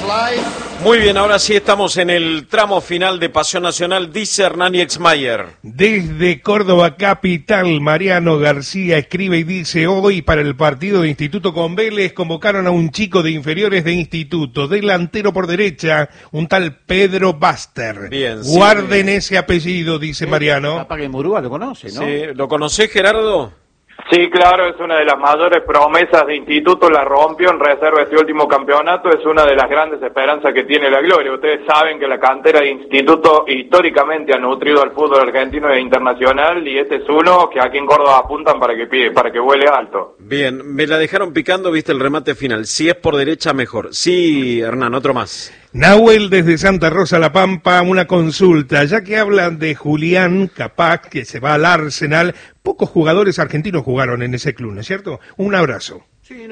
Muy bien, ahora sí estamos en el tramo final de Pasión Nacional, dice Hernán Exmayer. Desde Córdoba capital, Mariano García escribe y dice: hoy para el partido de Instituto con Vélez convocaron a un chico de inferiores de Instituto, delantero por derecha, un tal Pedro Baster. Bien, guarden ese apellido, dice Mariano. Capaz que Murúa lo conoce, ¿no? Sí, ¿lo conocés, Gerardo? Sí, claro, es una de las mayores promesas de Instituto, la rompió en reserva este último campeonato, es una de las grandes esperanzas que tiene la Gloria. Ustedes saben que la cantera de Instituto históricamente ha nutrido al fútbol argentino e internacional, y este es uno que aquí en Córdoba apuntan para que vuele alto. Bien, me la dejaron picando, viste el remate final. Si es por derecha, mejor. Sí, Hernán, otro más. Nahuel desde Santa Rosa La Pampa, una consulta, ya que hablan de Julián Capaz, que se va al Arsenal, pocos jugadores argentinos jugaron en ese club, ¿no es cierto? Un abrazo. Sí,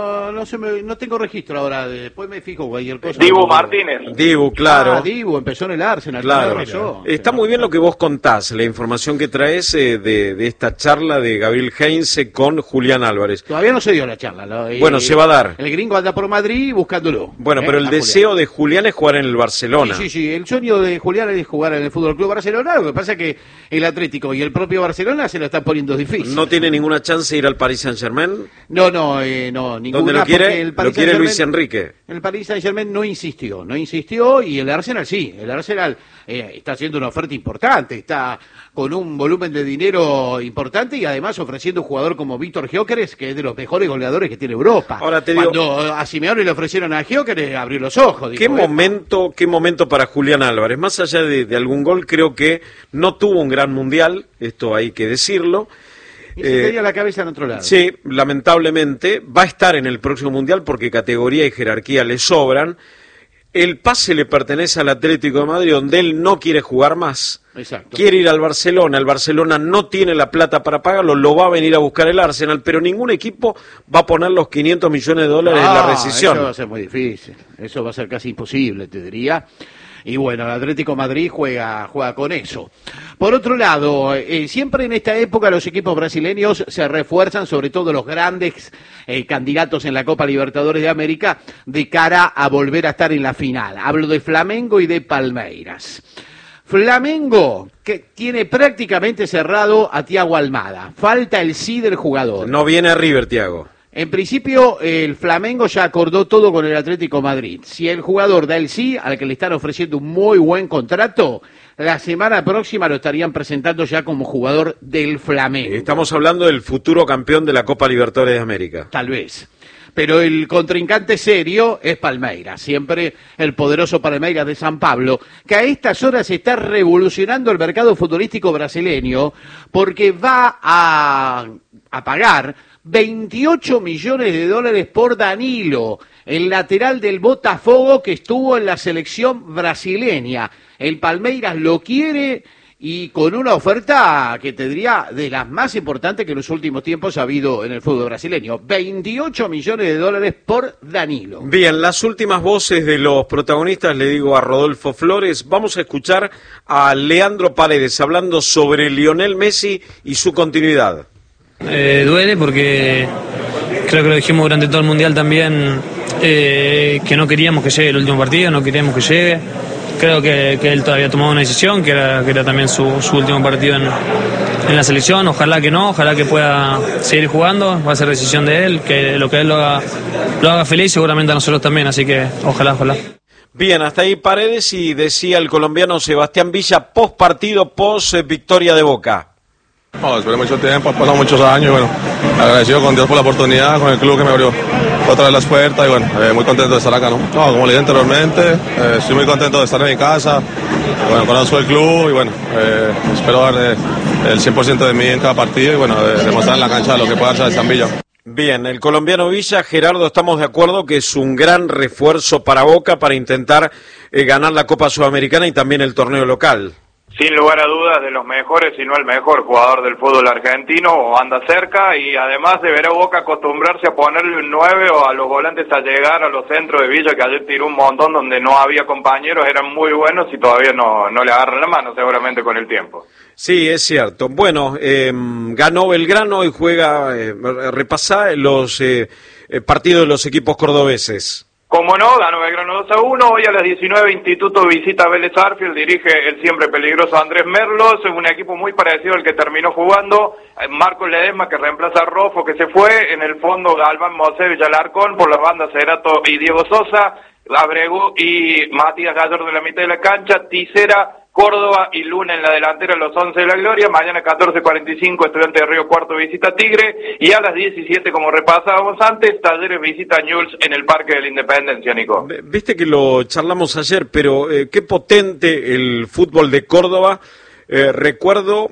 no tengo registro ahora, después me fijo cualquier cosa. Dibu Martínez. Dibu, claro. Dibu, empezó en el Arsenal. Claro. Está muy bien lo que vos contás, la información que traes de esta charla de Gabriel Heinze con Julián Álvarez. Todavía no se dio la charla, ¿no? Bueno, se va a dar. El gringo anda por Madrid buscándolo. Bueno, pero el deseo de Julián es jugar en el Barcelona. Sí, el sueño de Julián es jugar en el Fútbol Club Barcelona. Lo que pasa es que el Atlético y el propio Barcelona se lo están poniendo difícil. ¿No tiene ninguna chance de ir al Paris Saint-Germain? No, ninguna. ¿Dónde lo quiere? El Lo quiere Luis Enrique. El Paris Saint-Germain no insistió, y el Arsenal sí. El Arsenal está haciendo una oferta importante, está con un volumen de dinero importante y además ofreciendo un jugador como Víctor Gyökeres, que es de los mejores goleadores que tiene Europa. Ahora te digo, cuando a Simeone le ofrecieron a Gyökeres, abrió los ojos. Dijo, ¿Qué momento para Julián Álvarez? Más allá de algún gol, creo que no tuvo un gran mundial, esto hay que decirlo. Y se tenía la cabeza en otro lado. Sí, lamentablemente va a estar en el próximo mundial porque categoría y jerarquía le sobran. El pase le pertenece al Atlético de Madrid, donde él no quiere jugar más. Exacto. Quiere ir al Barcelona, el Barcelona no tiene la plata para pagarlo, lo va a venir a buscar el Arsenal, pero ningún equipo va a poner los 500 millones de dólares en la rescisión. Eso va a ser muy difícil, eso va a ser casi imposible, te diría. Y bueno, el Atlético de Madrid juega con eso. Por otro lado, siempre en esta época los equipos brasileños se refuerzan, sobre todo los grandes candidatos en la Copa Libertadores de América, de cara a volver a estar en la final. Hablo de Flamengo y de Palmeiras. Flamengo, que tiene prácticamente cerrado a Thiago Almada. Falta el sí del jugador. No viene a River, Thiago. En principio, el Flamengo ya acordó todo con el Atlético de Madrid. Si el jugador da el sí, al que le están ofreciendo un muy buen contrato, la semana próxima lo estarían presentando ya como jugador del Flamengo. Estamos hablando del futuro campeón de la Copa Libertadores de América. Tal vez. Pero el contrincante serio es Palmeiras, siempre el poderoso Palmeiras de San Pablo, que a estas horas está revolucionando el mercado futbolístico brasileño porque va a pagar 28 millones de dólares por Danilo, el lateral del Botafogo que estuvo en la selección brasileña. El Palmeiras lo quiere y con una oferta que te diría de las más importantes que en los últimos tiempos ha habido en el fútbol brasileño. 28 millones de dólares por Danilo. Bien, las últimas voces de los protagonistas, le digo a Rodolfo Flores, vamos a escuchar a Leandro Paredes hablando sobre Lionel Messi y su continuidad. Duele porque creo que lo dijimos durante todo el Mundial también, que no queríamos que llegue el último partido, no queríamos que llegue. Creo que él todavía tomó una decisión, que era también su último partido en la selección. Ojalá que pueda seguir jugando, va a ser decisión de él, que él lo haga feliz, seguramente a nosotros también, así que ojalá. Bien, hasta ahí Paredes, y decía el colombiano Sebastián Villa, post partido, post victoria de Boca. No, esperé mucho tiempo, han pasado muchos años y bueno, agradecido con Dios por la oportunidad, con el club que me abrió otra vez las puertas y bueno, muy contento de estar acá, ¿no? Como le dije anteriormente, estoy muy contento de estar en mi casa, bueno, conozco el club y bueno, espero dar el 100% de mí en cada partido y bueno, demostrar en la cancha lo que pueda hacer San Villa. Bien, el colombiano Villa, Gerardo, estamos de acuerdo que es un gran refuerzo para Boca para intentar ganar la Copa Sudamericana y también el torneo local. Sin lugar a dudas, de los mejores, si no el mejor jugador del fútbol argentino, o anda cerca, y además deberá Boca acostumbrarse a ponerle un 9 o a los volantes a llegar a los centros de Villa, que ayer tiró un montón donde no había compañeros, eran muy buenos y todavía no le agarran la mano, seguramente con el tiempo. Sí, es cierto. Bueno, ganó Belgrano y juega, repasá los partidos de los equipos cordobeses. Como no, ganó Belgrano 2-1. Hoy a las 19 Instituto visita Vélez Sarsfield, dirige el siempre peligroso Andrés Merlos, un equipo muy parecido al que terminó jugando. Marcos Ledesma, que reemplaza a Rofo, que se fue. En el fondo, Galván, Mosé, Alarcón, por las bandas Cerato y Diego Sosa. Abrego y Matías Gallardo en la mitad de la cancha. Tisera, Córdoba y Luna en la delantera, los 11 de la Gloria. Mañana 14:45 Estudiantes de Río Cuarto visita Tigre, y a las 17, como repasábamos antes, Talleres visita Newell's en el Parque de la Independencia, Nico. Viste que lo charlamos ayer, pero qué potente el fútbol de Córdoba. Recuerdo,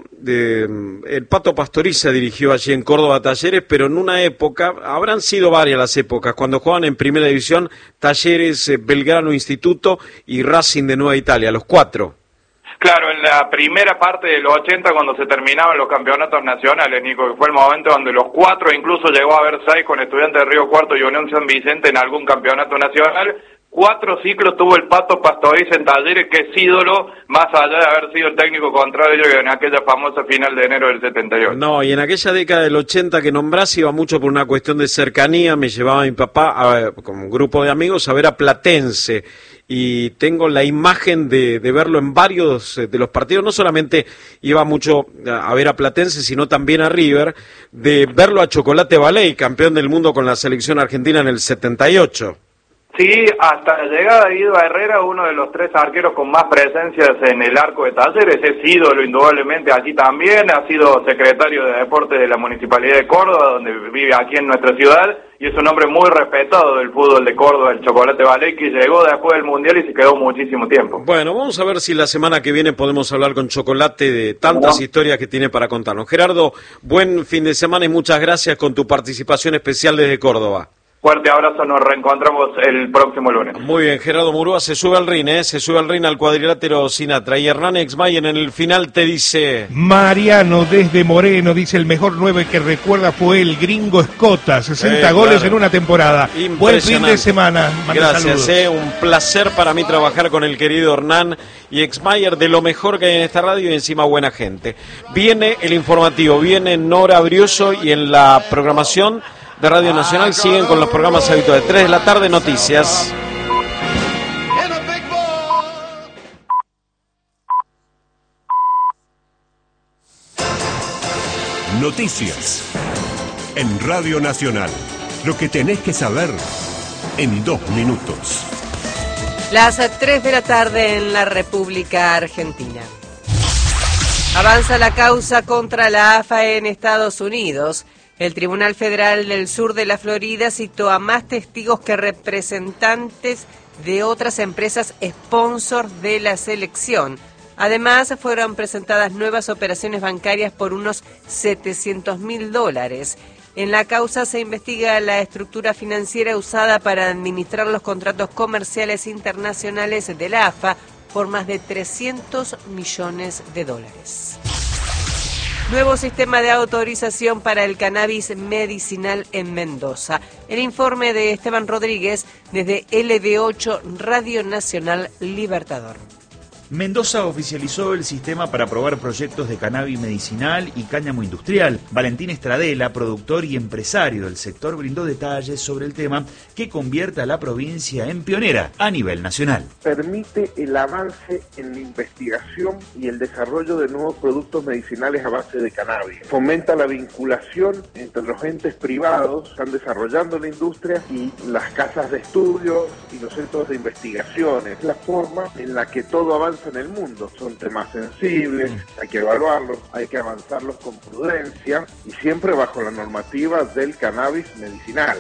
el Pato Pastoriza dirigió allí en Córdoba Talleres, pero en una época, habrán sido varias las épocas, cuando jugaban en Primera División, Talleres, Belgrano Instituto y Racing de Nueva Italia, los 4. Claro, en la primera parte de los 80, cuando se terminaban los campeonatos nacionales, Nico, que fue el momento donde los 4, incluso llegó a haber 6 con Estudiantes de Río Cuarto y Unión San Vicente en algún campeonato nacional. 4 ciclos tuvo el Pato Pastoriza en Talleres, que es ídolo, más allá de haber sido el técnico contrario en aquella famosa final de enero del 78. No, y en aquella década del 80 que nombrás, iba mucho por una cuestión de cercanía. Me llevaba mi papá, con un grupo de amigos, a ver a Platense, y tengo la imagen de verlo en varios de los partidos. No solamente iba mucho a ver a Platense, sino también a River, de verlo a Chocolate Baley, campeón del mundo con la selección argentina en el 78. Sí, hasta la llegada de Guido Herrera, uno de los 3 arqueros con más presencias en el arco de Talleres, es ídolo indudablemente aquí también, ha sido secretario de Deportes de la Municipalidad de Córdoba, donde vive aquí en nuestra ciudad, y es un hombre muy respetado del fútbol de Córdoba, el Chocolate Baley, que llegó después del Mundial y se quedó muchísimo tiempo. Bueno, vamos a ver si la semana que viene podemos hablar con Chocolate de tantas historias que tiene para contarnos. Gerardo, buen fin de semana y muchas gracias con tu participación especial desde Córdoba. Fuerte abrazo, nos reencontramos el próximo lunes. Muy bien, Gerardo Murúa se sube al ring, se sube al ring al cuadrilátero Sinatra. Y Hernán Exmayer en el final te dice... Mariano desde Moreno dice: el mejor 9 que recuerda fue el gringo Escota, 60 goles claro, en una temporada. Buen fin de semana. Gracias, un placer para mí trabajar con el querido Hernán y Exmayer, de lo mejor que hay en esta radio, y encima buena gente. Viene el informativo, viene Nora Brioso, y en la programación de Radio Nacional siguen con los programas habituales. 3 de la tarde, noticias. Noticias en Radio Nacional. Lo que tenés que saber en 2 minutos. Las 3 de la tarde en la República Argentina. Avanza la causa contra la AFA en Estados Unidos. El Tribunal Federal del Sur de la Florida citó a más testigos que representantes de otras empresas sponsor de la selección. Además, fueron presentadas nuevas operaciones bancarias por unos $700.000. En la causa se investiga la estructura financiera usada para administrar los contratos comerciales internacionales de la AFA por más de $300 millones. Nuevo sistema de autorización para el cannabis medicinal en Mendoza. El informe de Esteban Rodríguez desde LB8 Radio Nacional Libertador. Mendoza oficializó el sistema para aprobar proyectos de cannabis medicinal y cáñamo industrial. Valentín Estradela, productor y empresario del sector, brindó detalles sobre el tema que convierte a la provincia en pionera a nivel nacional. Permite el avance en la investigación y el desarrollo de nuevos productos medicinales a base de cannabis. Fomenta la vinculación entre los entes privados que están desarrollando la industria y las casas de estudios y los centros de investigación. Es la forma en la que todo avanza en el mundo. Son temas sensibles, hay que evaluarlos, hay que avanzarlos con prudencia y siempre bajo la normativa del cannabis medicinal.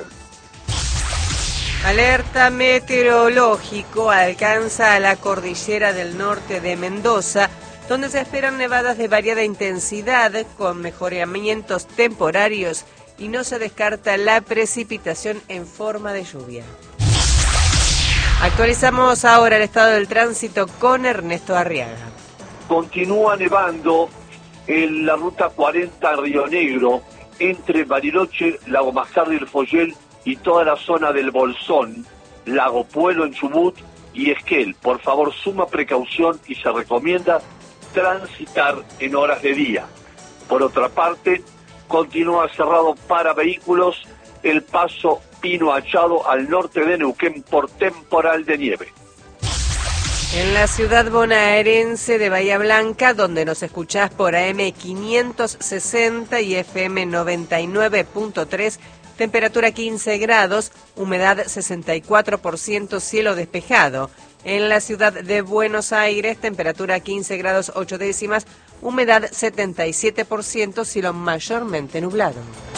Alerta meteorológico alcanza a la cordillera del norte de Mendoza, donde se esperan nevadas de variada intensidad con mejoramientos temporarios y no se descarta la precipitación en forma de lluvia. Actualizamos ahora el estado del tránsito con Ernesto Arriaga. Continúa nevando en la ruta 40 Río Negro, entre Bariloche, Lago Mascardi, El Follel y toda la zona del Bolsón, Lago Puelo en Chubut y Esquel. Por favor, suma precaución y se recomienda transitar en horas de día. Por otra parte, continúa cerrado para vehículos el paso pino hachado al norte de Neuquén por temporal de nieve. En la ciudad bonaerense de Bahía Blanca, donde nos escuchás por AM 560 y FM 99.3, temperatura 15 grados, humedad 64%, cielo despejado. En la ciudad de Buenos Aires, temperatura 15 grados 8 décimas, humedad 77%, cielo mayormente nublado.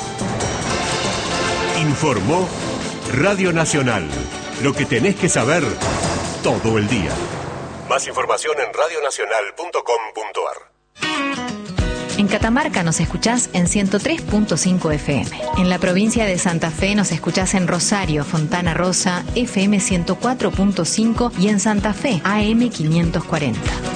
Informó Radio Nacional. Lo que tenés que saber todo el día. Más información en radionacional.com.ar. En Catamarca nos escuchás en 103.5 FM. En la provincia de Santa Fe nos escuchás en Rosario, Fontana Rosa, FM 104.5 y en Santa Fe, AM 540.